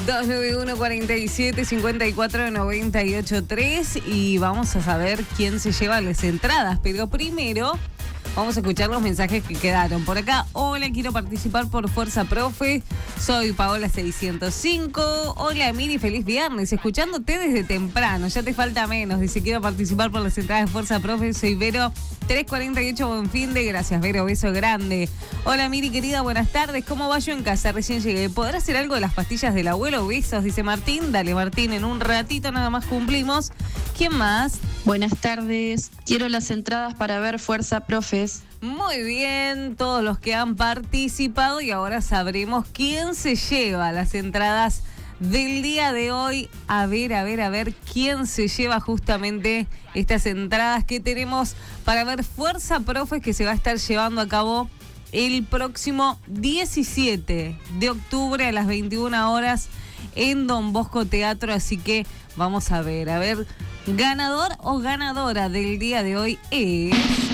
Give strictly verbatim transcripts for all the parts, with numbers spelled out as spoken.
dos nueve uno, cuarenta y siete, cincuenta y cuatro, noventa y ocho, tres y vamos a saber quién se lleva las entradas. Pero primero vamos a escuchar los mensajes que quedaron. Por acá, hola, quiero participar por Fuerza Profe. Soy Paola seiscientos cinco. Hola, Miri, feliz viernes. Escuchándote desde temprano, ya te falta menos. Dice, quiero participar por las entradas de Fuerza Profe. Soy Vero, trescientos cuarenta y ocho, buen fin de. Gracias, Vero, beso grande. Hola, Miri, querida, buenas tardes. ¿Cómo va? Yo en casa, recién llegué. ¿Podrá hacer algo de las pastillas del abuelo? Besos, dice Martín. Dale, Martín, en un ratito nada más cumplimos. ¿Quién más? Buenas tardes. Quiero las entradas para ver Fuerza Profes. Muy bien, todos los que han participado y ahora sabremos quién se lleva las entradas del día de hoy. A ver, a ver, a ver quién se lleva justamente estas entradas que tenemos para ver Fuerza Profes, que se va a estar llevando a cabo el próximo diecisiete de octubre a las veintiuna horas en Don Bosco Teatro. Así que vamos a ver, a ver, ganador o ganadora del día de hoy es...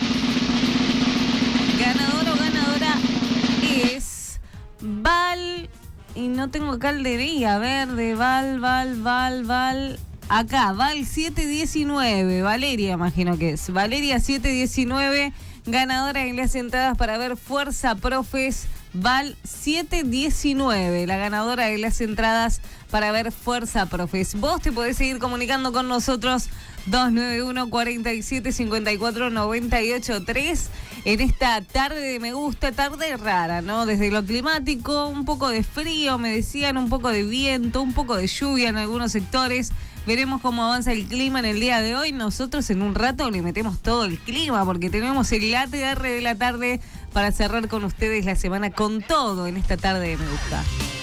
Ganador o ganadora es Val, y no tengo acá el D N I, a ver, de Val, Val, Val, Val, acá, Val siete diecinueve, Valeria imagino que es, Valeria siete diecinueve, ganadora de las entradas para ver Fuerza Profes, Val siete diecinueve, la ganadora de las entradas para ver Fuerza Profes. Vos te podés seguir comunicando con nosotros dos nueve uno, cuarenta y siete, cincuenta y cuatro, noventa y ocho, tres en esta tarde de me gusta, tarde rara, ¿no? Desde lo climático, un poco de frío, me decían, un poco de viento, un poco de lluvia en algunos sectores. Veremos cómo avanza el clima en el día de hoy. Nosotros en un rato le metemos todo el clima porque tenemos el A T R de la tarde para cerrar con ustedes la semana con todo en esta tarde de me gusta.